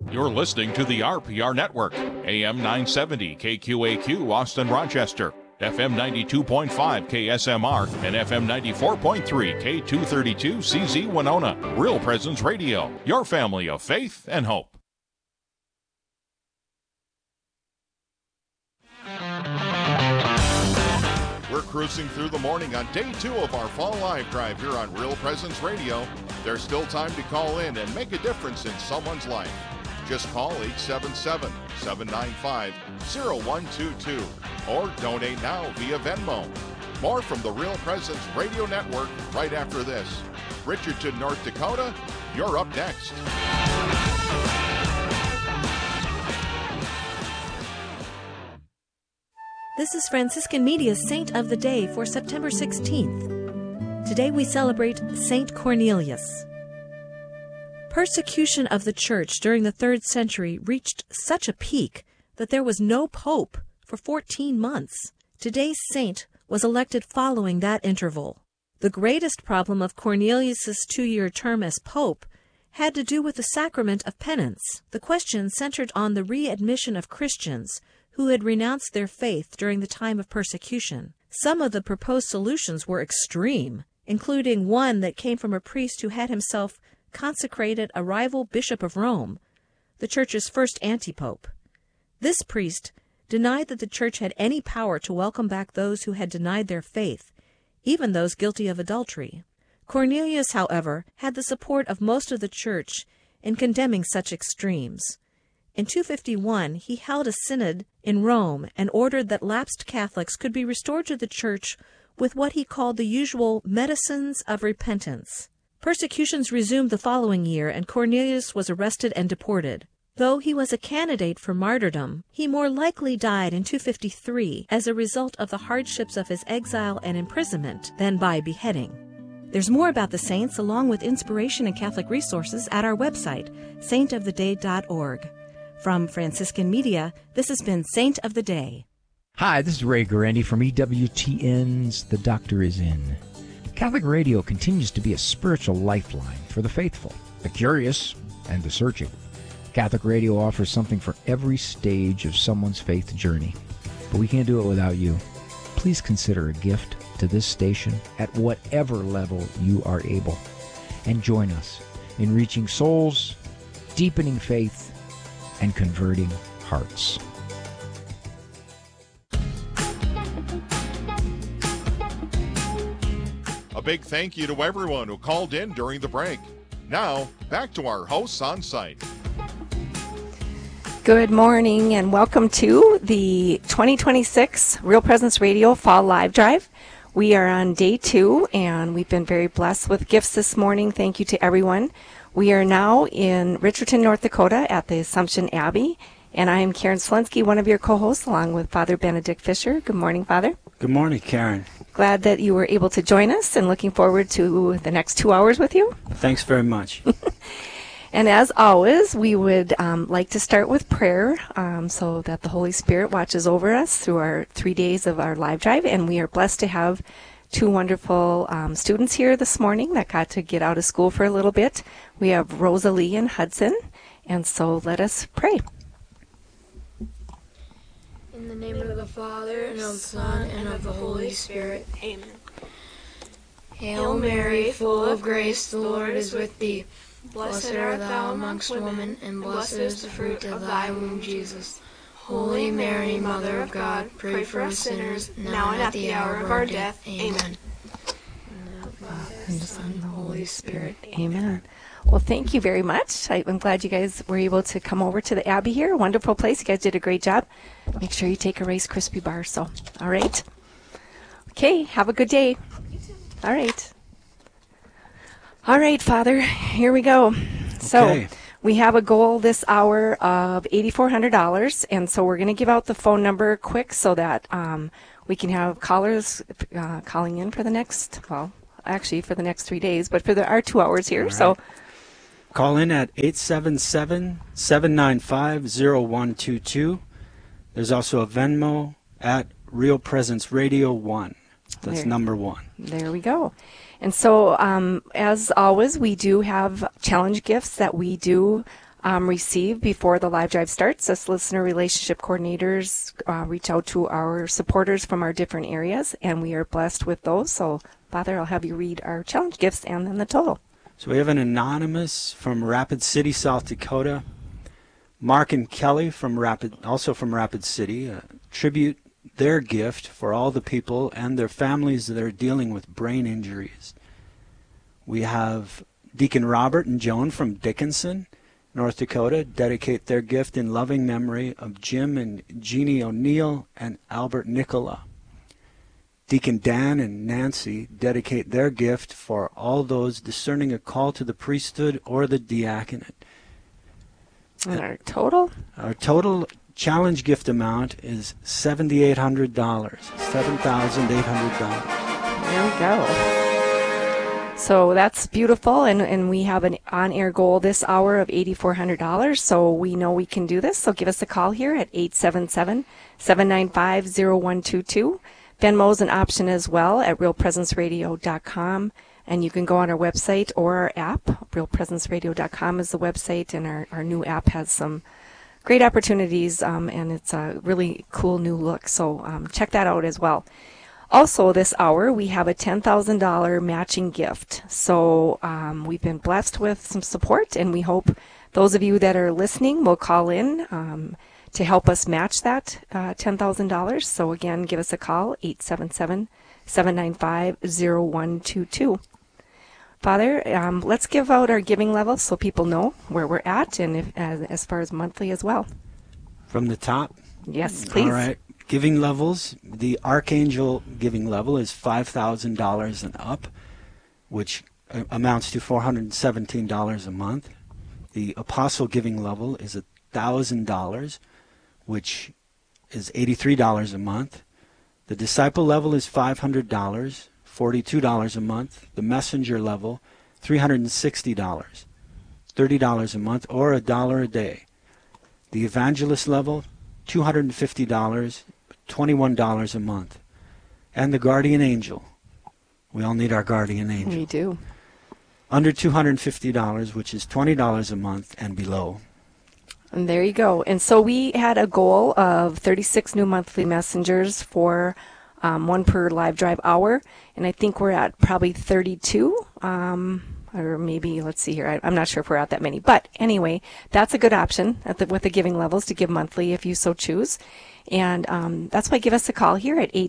You're listening to the RPR Network, AM 970 KQAQ Austin Rochester, FM 92.5 KSMR, and FM 94.3 K232 CZ Winona. Real Presence Radio, your family of faith and hope. We're cruising through the morning on day 2 of our Fall Live Drive here on Real Presence Radio. There's still time to call in and make a difference in someone's life. Just call 877-795-0122 or donate now via Venmo. More from the Real Presence Radio Network right after this. Richardson, North Dakota, you're up next. This is Franciscan Media's Saint of the Day for September 16th. Today we celebrate Saint Cornelius. Persecution of the Church during the 3rd century reached such a peak that there was no pope for 14 months. Today's saint was elected following that interval. The greatest problem of Cornelius's 2-year term as pope had to do with the sacrament of penance. The question centered on the readmission of Christians who had renounced their faith during the time of persecution. Some of the proposed solutions were extreme, including one that came from a priest who had himself consecrated a rival bishop of Rome, the Church's first antipope. This priest denied that the Church had any power to welcome back those who had denied their faith, even those guilty of adultery. Cornelius, however, had the support of most of the Church in condemning such extremes. In 251, he held a synod in Rome and ordered that lapsed Catholics could be restored to the Church with what he called the usual medicines of repentance. Persecutions resumed the following year, and Cornelius was arrested and deported. Though he was a candidate for martyrdom, he more likely died in 253 as a result of the hardships of his exile and imprisonment than by beheading. There's more about the saints along with inspiration and Catholic resources at our website, saintoftheday.org. From Franciscan Media, this has been Saint of the Day. Hi, this is Ray Guarendi from EWTN's The Doctor Is In. Catholic radio continues to be a spiritual lifeline for the faithful, the curious, and the searching. Catholic radio offers something for every stage of someone's faith journey, but we can't do it without you. Please consider a gift to this station at whatever level you are able, and join us in reaching souls, deepening faith, and converting hearts. A big thank you to everyone who called in during the break. Now, back to our hosts on site. Good morning and welcome to the 2026 Real Presence Radio Fall Live Drive. We are on day 2 and we've been very blessed with gifts this morning. Thank you to everyone. We are now in Richardson, North Dakota at the Assumption Abbey, and I am Karen Slensky, one of your co-hosts, along with Father Benedict Fisher. Good morning, Father. Good morning, Karen. Glad that you were able to join us and looking forward to the next 2 hours with you. Thanks very much. And as always, we would like to start with prayer so that the Holy Spirit watches over us through our 3 days of our live drive, and we are blessed to have 2 wonderful students here this morning that got to get out of school for a little bit. We have Rosalie and Hudson, and so let us pray. In the name of the Father, and of the Son, and of the Holy Spirit. Amen. Hail Mary, full of grace, the Lord is with thee. Blessed art thou amongst women, and blessed is the fruit of thy womb, Jesus. Holy Mary, Mother of God, pray for us sinners, now and at the hour of our death. Amen. And the Son, and the Holy Spirit. Amen. Well, thank you very much. I'm glad you guys were able to come over to the Abbey here. Wonderful place. You guys did a great job. Make sure you take a Rice Krispie bar. So, all right. Okay, have a good day. All right. All right, Father, here we go. So, Okay. we have a goal this hour of $8,400, and so we're going to give out the phone number quick so that we can have callers calling in for the next, well, actually for the next 3 days, but for our 2 hours here. All right. So Call in at 877-795-0122. There's also a Venmo at Real Presence Radio 1. That's There. number 1. there we go. And so, as always, we do have challenge gifts that we do receive before the live drive starts. As listener relationship coordinators reach out to our supporters from our different areas, and we are blessed with those. So, Father, I'll have you read our challenge gifts and then the total. So we have an anonymous from Rapid City, South Dakota. Mark and Kelly also from Rapid City, tribute their gift for all the people and their families that are dealing with brain injuries. We have Deacon Robert and Joan from Dickinson, North Dakota, dedicate their gift in loving memory of Jim and Jeannie O'Neill and Albert Nicola. Deacon Dan and Nancy dedicate their gift for all those discerning a call to the priesthood or the diaconate. And our total? Our total challenge gift amount is $7,800. $7,800. There we go. So that's beautiful, and we have an on-air goal this hour of $8,400, so we know we can do this. So give us a call here at 877-795-0122. Venmo is an option as well at realpresenceradio.com, and you can go on our website or our app. Realpresenceradio.com is the website, and our new app has some great opportunities, and it's a really cool new look. So check that out as well. Also, this hour, we have a $10,000 matching gift. So we've been blessed with some support, and we hope those of you that are listening will call in to help us match that $10,000. So again, give us a call, 877-795-0122. Father, let's give out our giving level so people know where we're at, and as far as monthly as well. From the top? Yes, please. All right. Giving levels, the Archangel giving level is $5,000 and up, which amounts to $417 a month. The Apostle giving level is $1,000, which is $83 a month. The Disciple level is $500, $42 a month. The Messenger level, $360, $30 a month, or $1 a day. The Evangelist level, $250, $21 a month. And the Guardian Angel. We all need our Guardian Angel. We do. Under $250, which is $20 a month and below. And there you go. And so we had a goal of 36 new monthly messengers for one per live drive hour. And I think we're at probably 32. Or maybe, let's see here, I'm not sure if we're at that many. But anyway, that's a good option with the giving levels to give monthly if you so choose. And that's why give us a call here at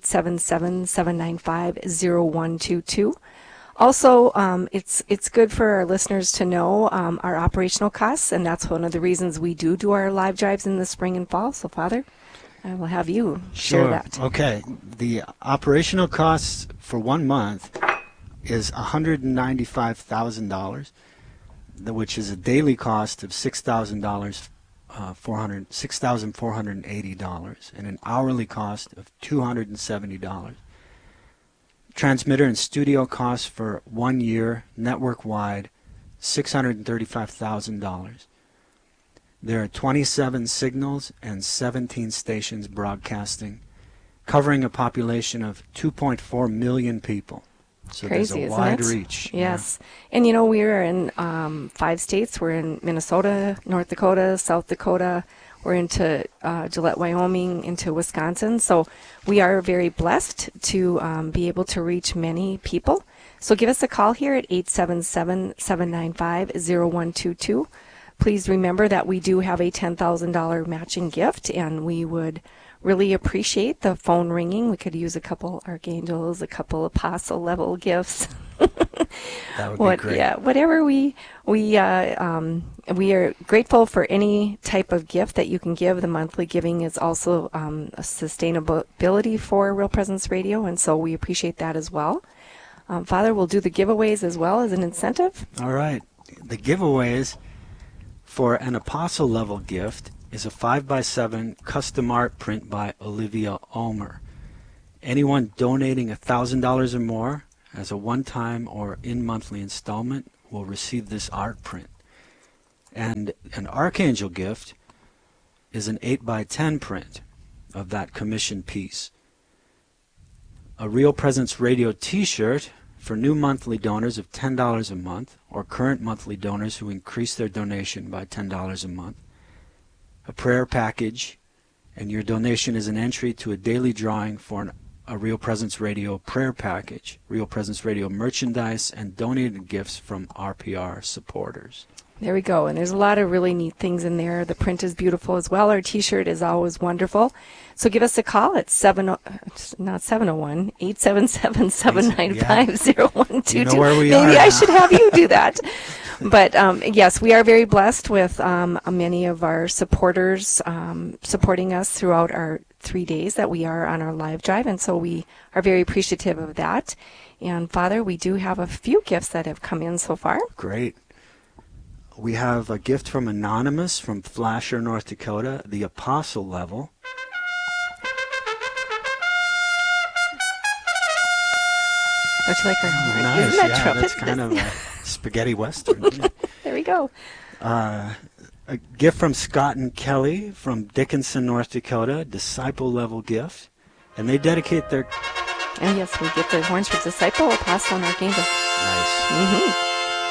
877-795-0122. Also, it's good for our listeners to know our operational costs, and that's one of the reasons we do our live drives in the spring and fall. So, Father, I will have you share that. Okay. The operational costs for 1 month is $195,000, which is a daily cost of $6,480, and an hourly cost of $270. Transmitter and studio costs for 1 year, network-wide, $635,000. There are 27 signals and 17 stations broadcasting, covering a population of 2.4 million people. So crazy, there's a wide isn't it? reach. Yes. Yeah. And, we are in 5 states. We're in Minnesota, North Dakota, South Dakota. We're into Gillette, Wyoming, into Wisconsin. So we are very blessed to be able to reach many people. So give us a call here at 877-795-0122. Please remember that we do have a $10,000 matching gift, and we would really appreciate the phone ringing. We could use a couple archangels, a couple apostle level gifts. That would be great. Yeah, whatever we are grateful for any type of gift that you can give. The monthly giving is also a sustainability for Real Presence Radio, and so we appreciate that as well. Father, we'll do the giveaways as well as an incentive. All right. The giveaways for an apostle level gift is a 5x7 custom art print by Olivia Ulmer. Anyone donating $1,000 or more as a one-time or in-monthly installment will receive this art print. And an Archangel gift is an 8x10 print of that commissioned piece. A Real Presence Radio t-shirt for new monthly donors of $10 a month, or current monthly donors who increase their donation by $10 a month, a prayer package, and your donation is an entry to a daily drawing for a Real Presence Radio prayer package, Real Presence Radio merchandise, and donated gifts from RPR supporters. There we go. And there's a lot of really neat things in there. The print is beautiful as well. Our T-shirt is always wonderful. So give us a call at 877-795-0122. You know where we are Maybe I now. should have you do that. But yes, we are very blessed with many of our supporters supporting us throughout our 3 days that we are on our live drive. And so we are very appreciative of that. And Father, we do have a few gifts that have come in so far. Great. We have a gift from Anonymous from Flasher, North Dakota, the Apostle level. Don't you like our Nice. Isn't that Yeah, trumpet? that's kind of a spaghetti western. Isn't it? There we go. A gift from Scott and Kelly from Dickinson, North Dakota, disciple level gift. And they dedicate their... And yes, we get the horns for disciple, apostle, and archangel. Nice. Mm-hmm.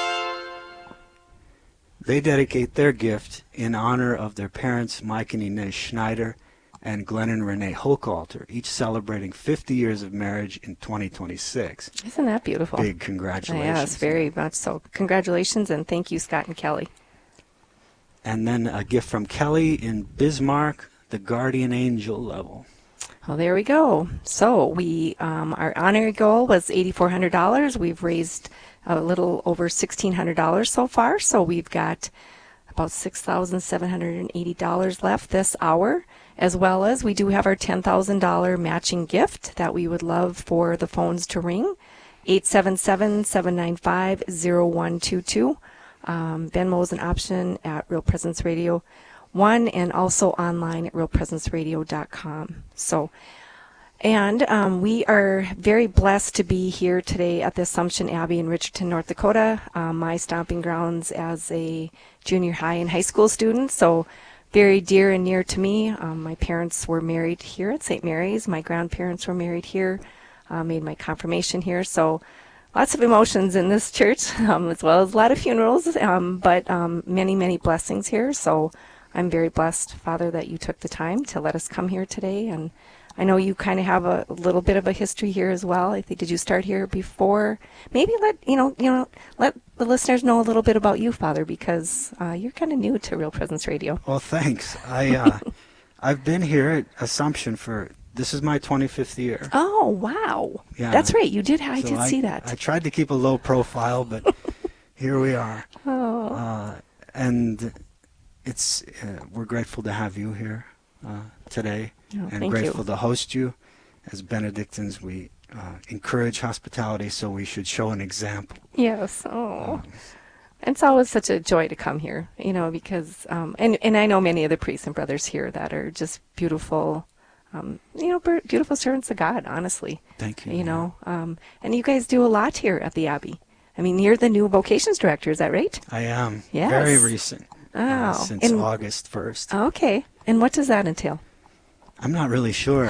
They dedicate their gift in honor of their parents, Mike and Inez Schneider, and Glenn and Renee Hochhalter, each celebrating 50 years of marriage in 2026. Isn't that beautiful? Big congratulations. Yes, very much so. Congratulations, and thank you, Scott and Kelly. And then a gift from Kelly in Bismarck, the Guardian Angel level. Well, there we go. So we, our honorary goal was $8,400. We've raised a little over $1,600 so far. So we've got about $6,780 left this hour, as well as we do have our $10,000 matching gift that we would love for the phones to ring. 877-795-0122. Venmo is an option at Real Presence Radio 1 and also online at realpresenceradio.com. So, and we are very blessed to be here today at the Assumption Abbey in Richardton, North Dakota, my stomping grounds as a junior high and high school student. So very dear and near to me. My parents were married here at St. Mary's. My grandparents were married here, made my confirmation here. So lots of emotions in this church, as well as a lot of funerals, but many, many blessings here. So I'm very blessed, Father, that you took the time to let us come here today. And I know you kind of have a little bit of a history here as well. I think, did you start here before? Maybe let let the listeners know a little bit about you, Father, because you're kind of new to Real Presence Radio. Well, thanks. I've been here at Assumption for, this is my 25th year. Oh, wow. Yeah. That's right. You did. I So did see that. I tried to keep a low profile, but here we are. Oh. And it's we're grateful to have you here today, Oh, and thank grateful you. to host you. As Benedictines, we encourage hospitality, so we should show an example. Yes. Oh. It's always such a joy to come here, because, and I know many of the priests and brothers here that are just beautiful, beautiful servants of God, honestly. Thank you. And you guys do a lot here at the Abbey. I mean, you're the new vocations director, is that right? I am. Yes. Very recent. Oh. Since August 1st. Okay. And what does that entail? I'm not really sure.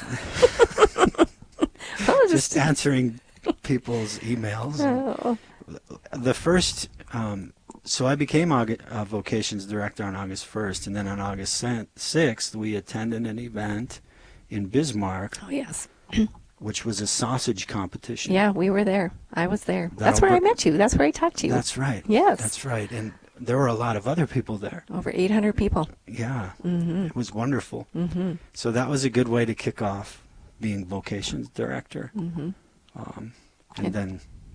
Well, Just answering people's emails. Oh. The first, so I became a vocations director on August 1st, and then on August 6th, we attended an event in Bismarck, Oh, yes. which was a sausage competition. Yeah, we were there. I was there. That'll That's where I br- met you. That's where I talked to you. That's right. Yes. That's right. And there were a lot of other people there. Over 800 people. Yeah. Mm-hmm. It was wonderful. Mm-hmm. So that was a good way to kick off being vocations director. Mm-hmm. And then,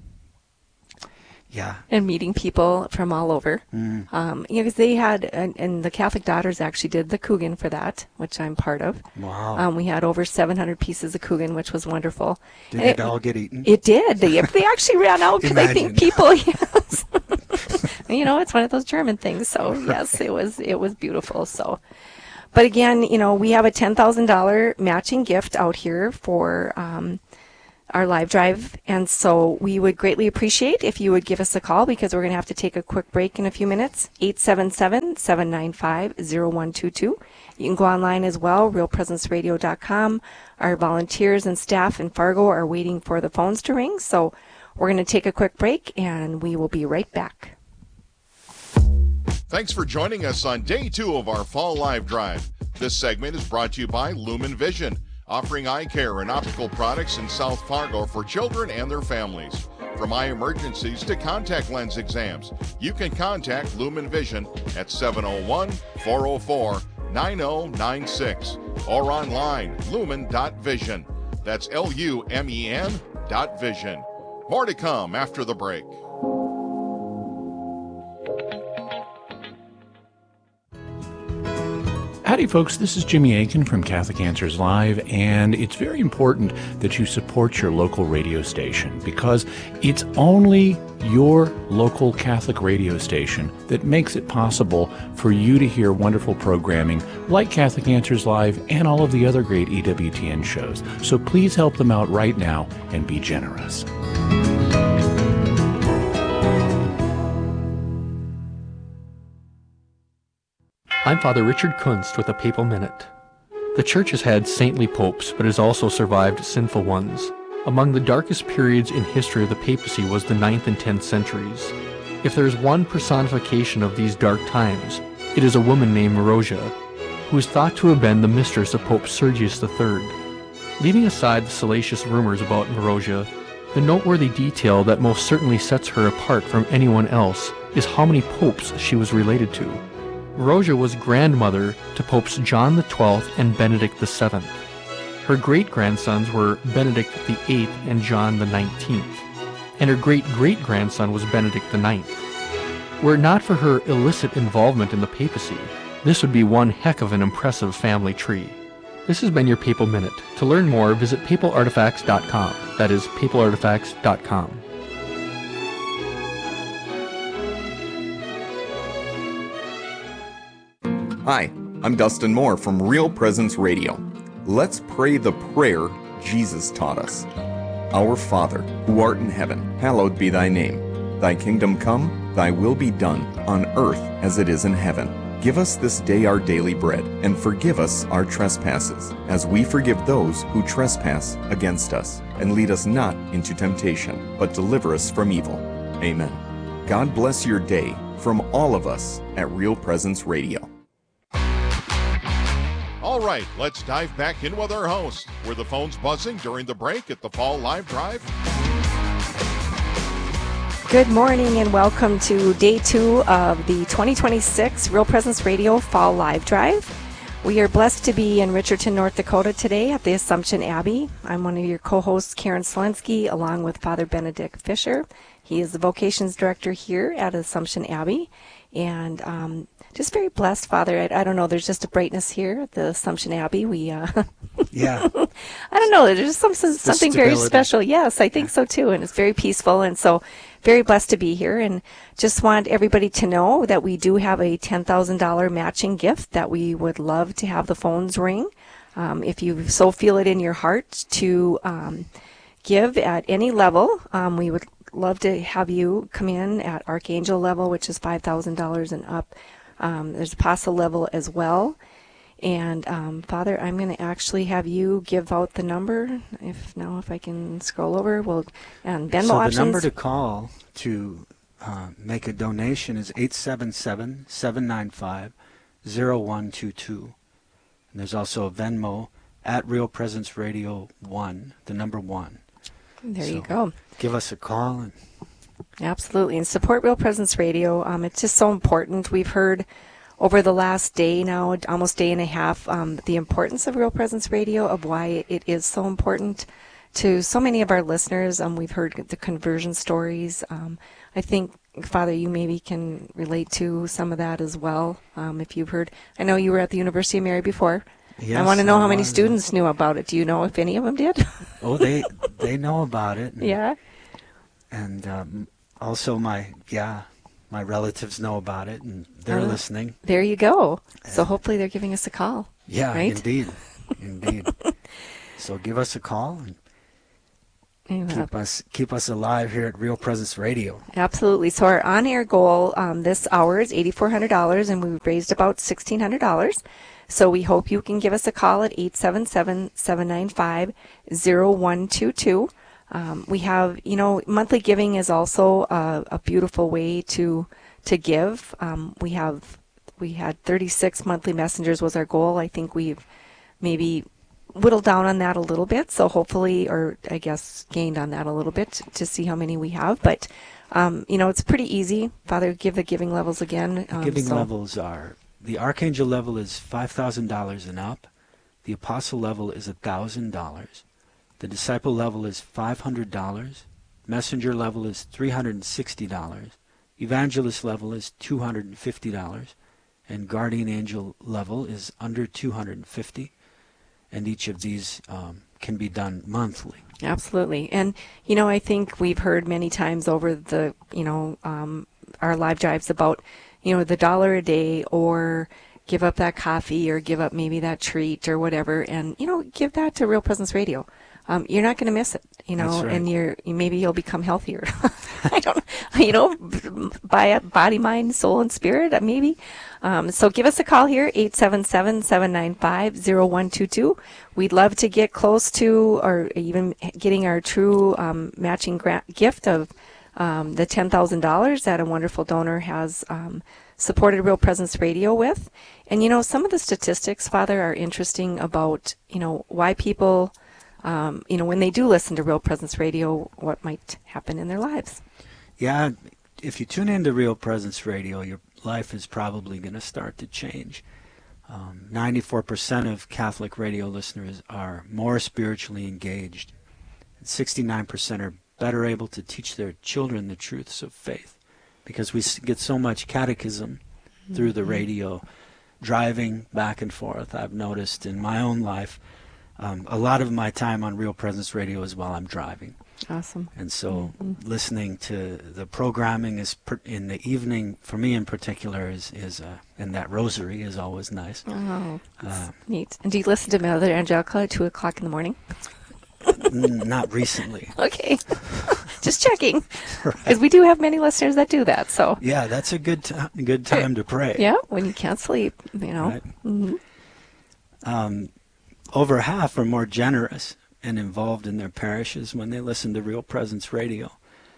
yeah. And meeting people from all over. Because they had, and the Catholic Daughters actually did the Coogan for that, which I'm part of. Wow. We had over 700 pieces of Coogan, which was wonderful. Did And it all get eaten? It did. They actually ran out because I think Imagine. people, yes. It's one of those German things. So yes, it was beautiful. So, but again, we have a $10,000 matching gift out here for our live drive, and so we would greatly appreciate if you would give us a call, because we're going to have to take a quick break in a few minutes. 877-795-0122. You can go online as well, realpresenceradio.com. Our volunteers and staff in Fargo are waiting for the phones to ring, so We're going to take a quick break, and we will be right back. Thanks for joining us on day 2 of our Fall Live Drive. This segment is brought to you by Lumen Vision, offering eye care and optical products in South Fargo for children and their families. From eye emergencies to contact lens exams, you can contact Lumen Vision at 701-404-9096 or online, lumen.vision. That's LUMEN.vision. More to come after the break. Howdy folks, this is Jimmy Aiken from Catholic Answers Live, and it's very important that you support your local radio station because it's only your local Catholic radio station that makes it possible for you to hear wonderful programming like Catholic Answers Live and all of the other great EWTN shows. So please help them out right now and be generous. I'm Father Richard Kunst with a Papal Minute. The Church has had saintly popes, but has also survived sinful ones. Among the darkest periods in history of the papacy was the 9th and 10th centuries. If there is one personification of these dark times, it is a woman named Marozia, who is thought to have been the mistress of Pope Sergius III. Leaving aside the salacious rumors about Marozia, the noteworthy detail that most certainly sets her apart from anyone else is how many popes she was related to. Marozia was grandmother to Popes John XII and Benedict VII. Her great-grandsons were Benedict VIII and John XIX, and her great-great-grandson was Benedict IX. Were it not for her illicit involvement in the papacy, this would be one heck of an impressive family tree. This has been your Papal Minute. To learn more, visit papalartifacts.com. That is, papalartifacts.com. Hi, I'm Dustin Moore from Real Presence Radio. Let's pray the prayer Jesus taught us. Our Father, who art in heaven, hallowed be thy name. Thy kingdom come, thy will be done, on earth as it is in heaven. Give us this day our daily bread, and forgive us our trespasses, as we forgive those who trespass against us. And lead us not into temptation, but deliver us from evil. Amen. God bless your day from all of us at Real Presence Radio. All right, let's dive back in with our host. Were the phones buzzing during the break at the Fall Live Drive? Good morning and welcome to day 2 of the 2026 Real Presence Radio Fall Live Drive. We are blessed to be in Richardson, North Dakota today at the Assumption Abbey. I'm one of your co-hosts, Karen Selensky, along with Father Benedict Fisher. He is the vocations director here at Assumption Abbey. And just very blessed, Father. I don't know, there's just a brightness here at the Assumption Abbey. Yeah. I don't know, there's something very special. Yes, I think so too. And it's very peaceful. And so very blessed to be here. And just want everybody to know that we do have a $10,000 matching gift that we would love to have the phones ring. If you so feel it in your heart to give at any level, we would love to have you come in at Archangel level, which is $5,000 and up. There's Apostle level as well. And Father, I'm going to actually have you give out the number. If I can scroll over, and Venmo options. So the number to call to make a donation is 877-795-0122. And there's also a Venmo at Real Presence Radio 1, the number 1. There you go. Give us a call. Absolutely. And support Real Presence Radio. It's just so important. We've heard over the last day now, almost day and a half, the importance of Real Presence Radio, of why it is so important to so many of our listeners. We've heard the conversion stories. I think, Father, you maybe can relate to some of that as well. If you've heard, I know you were at the University of Mary before. Yes, I want to know how many students knew about it. Do you know if any of them did? Oh, they know about it. Yeah. And also my relatives know about it, and they're listening. There you go. So hopefully they're giving us a call. Yeah, right? Indeed. So give us a call and keep us alive here at Real Presence Radio. Absolutely. So our on-air goal this hour is $8,400, and we've raised about $1,600. So we hope you can give us a call at 877-795-0122. We have, monthly giving is also a beautiful way to give. We had 36 monthly messengers was our goal. I think we've maybe whittled down on that a little bit. So hopefully, or I guess gained on that a little bit to see how many we have. But, it's pretty easy. Father, give the giving levels again. Giving levels are, the Archangel level is $5,000 and up. The Apostle level is $1,000. The Disciple level is $500. Messenger level is $360. Evangelist level is $250. And Guardian Angel level is under $250. And each of these can be done monthly. Absolutely. And, I think we've heard many times over the, our live drives about, the $1 a day, or give up that coffee, or give up maybe that treat or whatever, and, give that to Real Presence Radio. You're not going to miss it, That's right. and maybe you'll become healthier. I don't, by body, mind, soul, and spirit, maybe. So give us a call here, 877-795-0122. We'd love to get close to, or even getting our true matching gift of the $10,000 that a wonderful donor has supported Real Presence Radio with. And, some of the statistics, Father, are interesting about, why people, when they do listen to Real Presence Radio, what might happen in their lives. Yeah, if you tune into Real Presence Radio, your life is probably going to start to change. 94% of Catholic radio listeners are more spiritually engaged. 69% are better able to teach their children the truths of faith, because we get so much catechism through the radio, driving back and forth. I've noticed in my own life, a lot of my time on Real Presence Radio is while I'm driving. Awesome. And so listening to the programming is in the evening, for me in particular, is and that rosary is always nice. Oh, that's neat. And do you listen to Mother Angelica at 2 o'clock in the morning? Not recently. Okay. Just checking. Because we do have many listeners that do that. So yeah, that's a good time to pray. Yeah, when you can't sleep, Right. Over half are more generous and involved in their parishes when they listen to Real Presence Radio.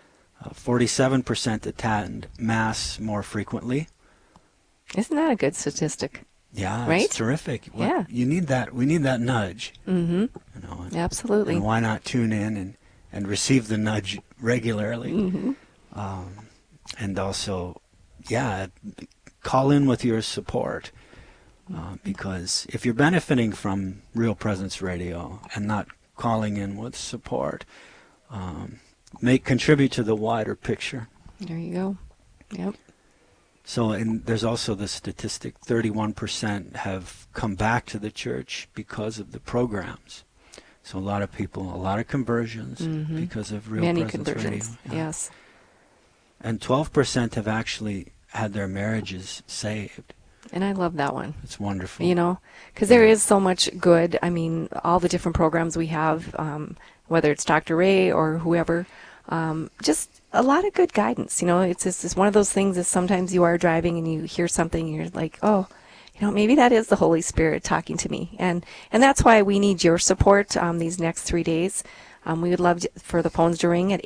47% attend Mass more frequently. Isn't that a good statistic? Yeah, right? It's terrific. Well, yeah. You need that. We need that nudge. Mm-hmm. Absolutely. And why not tune in and receive the nudge regularly? Mm-hmm. And also, call in with your support. Because if you're benefiting from Real Presence Radio and not calling in with support, contribute to the wider picture. There you go. Yep. So, and there's also the statistic, 31% have come back to the church because of the programs. So a lot of people, a lot of conversions because of Real Many Presence conversions, Radio. yes. And 12% have actually had their marriages saved. And I love that one. It's wonderful. Because there is so much good. I mean, all the different programs we have, whether it's Dr. Ray or whoever, just a lot of good guidance. It's one of those things that sometimes you are driving and you hear something and you're like, oh, maybe that is the Holy Spirit talking to me. And that's why we need your support these next 3 days. We would love for the phones to ring at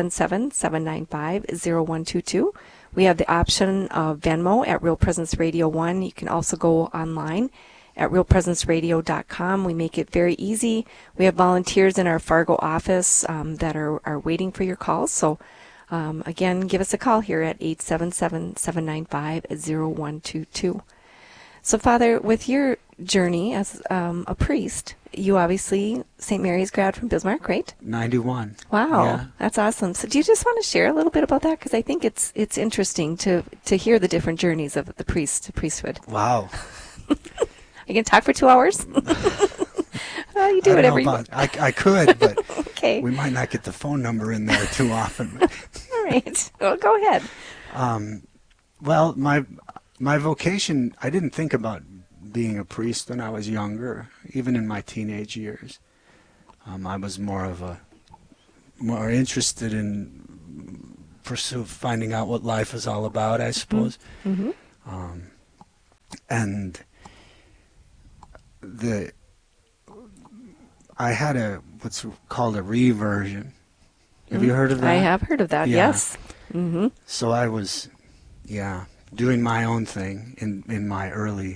877-795-0122. We have the option of Venmo at Real Presence Radio 1. You can also go online at realpresenceradio.com. We make it very easy. We have volunteers in our Fargo office that are waiting for your calls. So, again, give us a call here at 877-795-0122. So, Father, with your journey as a priest, you obviously, St. Mary's grad from Bismarck, right? 91. Wow, yeah. That's awesome. So do you just want to share a little bit about that? Because I think it's interesting to hear the different journeys of the priesthood. Wow. I can talk for 2 hours? Well, you do whatever you want. I could, but okay. We might not get the phone number in there too often. All right. Well, go ahead. Well, my vocation, I didn't think about being a priest when I was younger, even in my teenage years. I was more interested in finding out what life is all about, I suppose. Mm-hmm. And I had what's called a reversion, Have you heard of that? I have heard of that, Yeah. yes. Mm-hmm. So I was, doing my own thing in my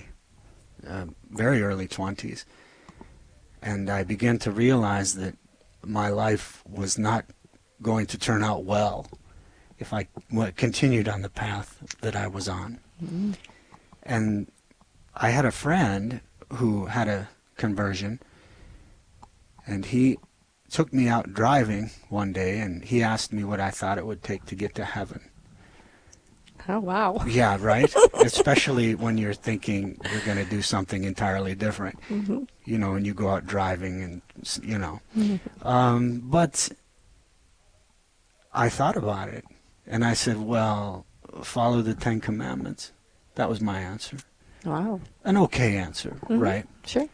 very early 20s. And I began to realize that my life was not going to turn out well if I continued on the path that I was on. Mm-hmm. And I had a friend who had a conversion, and he took me out driving one day, and he asked me what I thought it would take to get to heaven. Oh, wow. Yeah, right? Especially when you're thinking you're going to do something entirely different. Mm-hmm. And you go out driving and, Mm-hmm. But I thought about it, and I said, well, follow the 10 Commandments. That was my answer. Wow. An okay answer, Mm-hmm. right? Sure.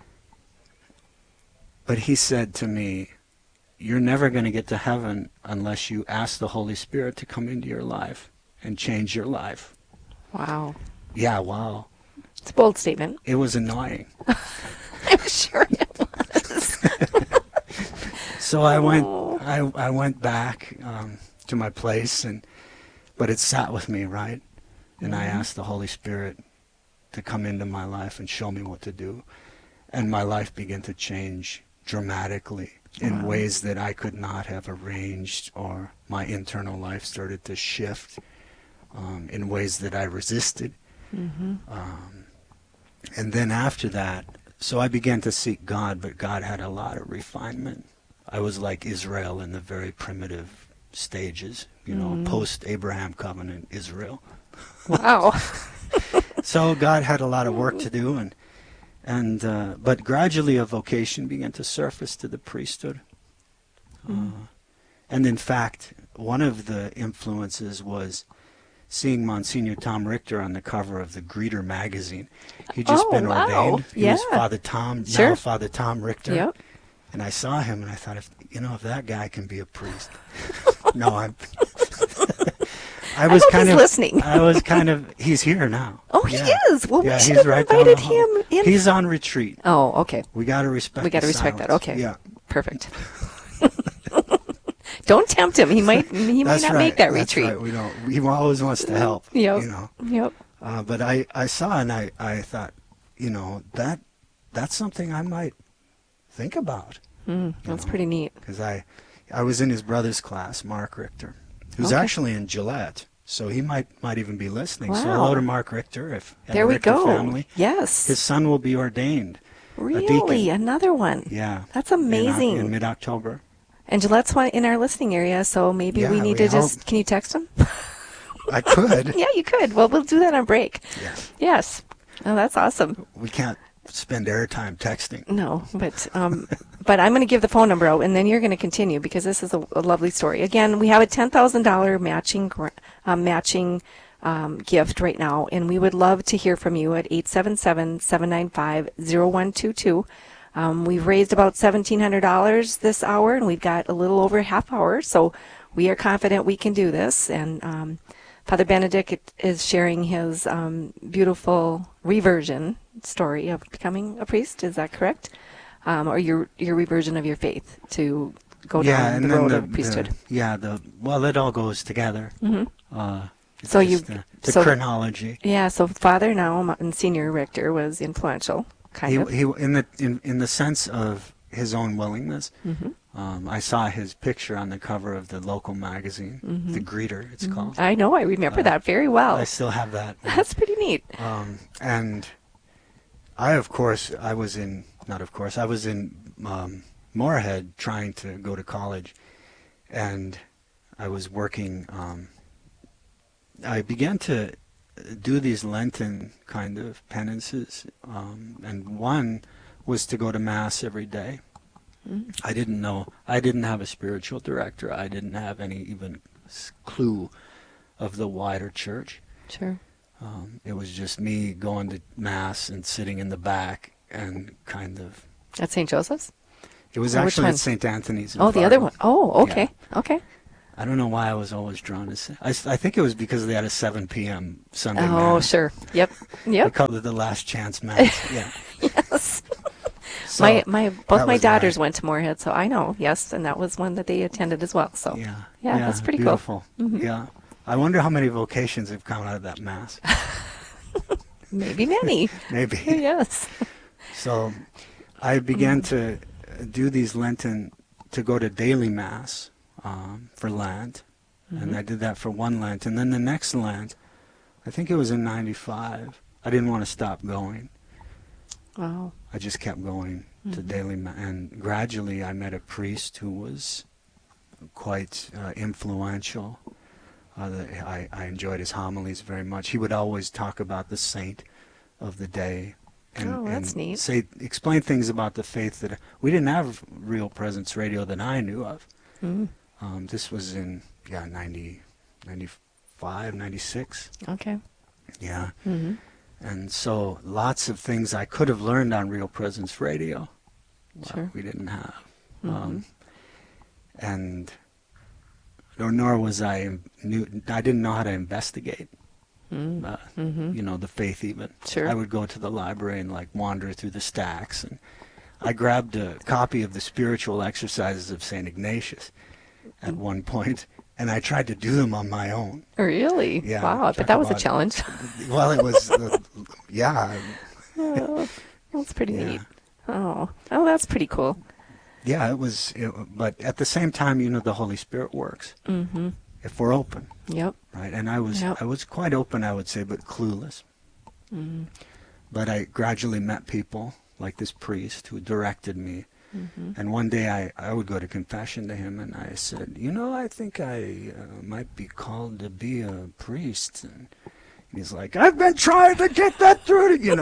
But he said to me, you're never going to get to heaven unless you ask the Holy Spirit to come into your life and change your life. Wow. Yeah, wow. It's a bold statement. It was annoying. I'm sure it was. So I went back to my place, but it sat with me, right? And I asked the Holy Spirit to come into my life and show me what to do. And my life began to change dramatically in ways that I could not have arranged, or my internal life started to shift in ways that I resisted. Mm-hmm. And then after that, so I began to seek God, but God had a lot of refinement. I was like Israel in the very primitive stages, post-Abraham covenant Israel. Wow. So God had a lot of work to do, but gradually a vocation began to surface to the priesthood. And in fact, one of the influences was seeing Monsignor Tom Richter on the cover of the Greeter magazine. He'd just been ordained. He was Father Tom, now Father Tom Richter. Yep. And I saw him and I thought, if that guy can be a priest. No, I was kind of listening. He's here now. Oh, yeah. he is. Well, we should he's have right down invited the hall. him in. He's on retreat. Oh, okay. We got to respect. We got to respect silence. that. Okay. Yeah. Perfect. Don't tempt him. He might not make that retreat. That's right. He always wants to help. Yep. Yep. But I saw and I thought, that's something I might think about. That's pretty neat. Because I was in his brother's class, Mark Richter, who's actually in Gillette. So he might even be listening. Wow. So hello to Mark Richter. There we Richter go. Family. Yes. His son will be ordained. Really? A deacon. Another one. Yeah. That's amazing. In mid-October. And Gillette's one in our listening area, so maybe we need to just... Can you text him? I could. Yeah, you could. Well, we'll do that on break. Yeah. Yes. Oh, that's awesome. We can't spend airtime texting. No, but I'm going to give the phone number out, and then you're going to continue, because this is a lovely story. Again, we have a $10,000 matching gift right now, and we would love to hear from you at 877-795-0122. We've raised about $1,700 this hour, and we've got a little over half hour, so we are confident we can do this. And Father Benedict is sharing his beautiful reversion story of becoming a priest. Is that correct? Or your reversion of your faith to go down the road of priesthood? It all goes together. Mm-hmm. So chronology. Yeah. So Father now, Monsignor Richter, was influential. Kind of. He in the sense of his own willingness. Mm-hmm. I saw his picture on the cover of the local magazine, mm-hmm. The Greeter, it's mm-hmm. called. I know. I remember that very well. I still have that. That's pretty neat. And I was in Moorhead trying to go to college, and I was working. I began to do these Lenten kind of penances, and one was to go to Mass every day. Mm-hmm. I didn't have a spiritual director. I didn't have any even clue of the wider church. Sure. It was just me going to Mass and sitting in the back and kind of... At St. Joseph's? It was actually at St. Anthony's. Oh, the other one. Oh, okay. Yeah. Okay. I don't know why I was always drawn to... I think it was because they had a 7 p.m. Sunday Mass. Oh, sure. Yep. They called it the Last Chance Mass. Yeah. Yes. So both that my was daughters nice. went to Moorhead, so I know. Yes, and that was one that they attended as well. So Yeah, that's pretty beautiful. cool. Mm-hmm. Yeah, I wonder how many vocations have come out of that mass. Maybe many. Maybe. Yes. So I began to do these Lenten, to go to daily Mass for Lent. And I did that for one Lent. And then the next Lent, I think it was in 95, I didn't want to stop going. Wow. I just kept going to daily Mass. And gradually I met a priest who was quite influential. I enjoyed his homilies very much. He would always talk about the saint of the day. And, that's neat. Explain things about the faith that we didn't have Real Presence Radio that I knew of. This was in 90, 95, 96. Okay. Yeah. And so lots of things I could have learned on Real Presence Radio. Sure. We didn't have. And nor was I didn't know how to investigate. The faith even. Sure. I would go to the library and wander through the stacks, and I grabbed a copy of the Spiritual Exercises of St. Ignatius at one point, and I tried to do them on my own. Really? Yeah. Wow, but that was a challenge. Well, it was, yeah. Oh, that's pretty neat. Oh, that's pretty cool. Yeah, it was, but at the same time, the Holy Spirit works. If we're open. Yep. Right, and I was quite open, I would say, but clueless. But I gradually met people like this priest who directed me. And one day I would go to confession to him, and I said, I think I might be called to be a priest. And he's like, I've been trying to get that through to you.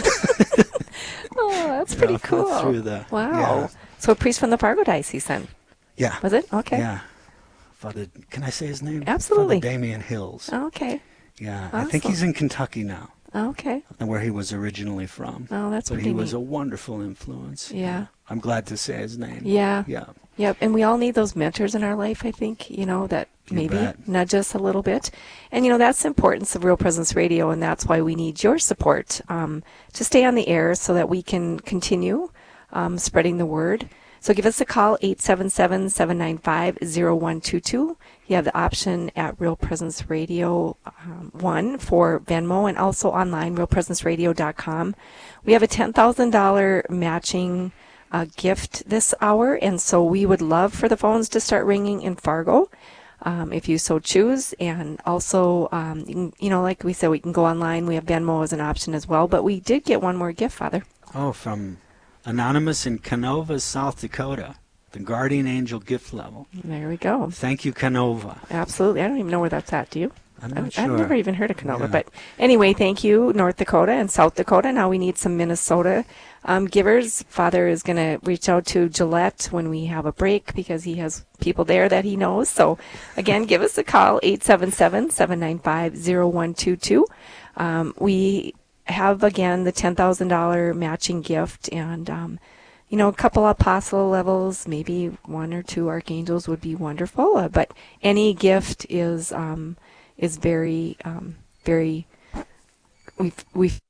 Oh, that's pretty cool. Wow. Yeah. So a priest from the Fargo Diocese then? Yeah. Was it? Okay. Yeah. Father, can I say his name? Absolutely. Father Damian Hills. Okay. Yeah. Awesome. I think he's in Kentucky now. Okay. Where he was originally from. Oh, that's But pretty he was neat. a wonderful influence. Yeah. I'm glad to say his name. Yeah. Yeah. Yep. And we all need those mentors in our life, I think, that You maybe bet. nudge us a little bit. And, that's the importance of Real Presence Radio, and that's why we need your support to stay on the air so that we can continue spreading the word. So give us a call, 877-795-0122. You have the option at Real Presence Radio 1 for Venmo, and also online, realpresenceradio.com. We have a $10,000 matching gift this hour, and so we would love for the phones to start ringing in Fargo, if you so choose. And also, like we said, we can go online. We have Venmo as an option as well. But we did get one more gift, Father. Oh, from Anonymous in Canova, South Dakota. The Guardian Angel gift level. There we go. Thank you, Canova. Absolutely. I don't even know where that's at. Do you? I'm not sure. I've never even heard of Canova. Yeah. But anyway, thank you, North Dakota and South Dakota. Now we need some Minnesota givers. Father is going to reach out to Gillette when we have a break because he has people there that he knows. So, again, give us a call, 877-795-0122. We have, again, the $10,000 matching gift, and a couple apostle levels, maybe one or two archangels would be wonderful. But any gift is very, very. We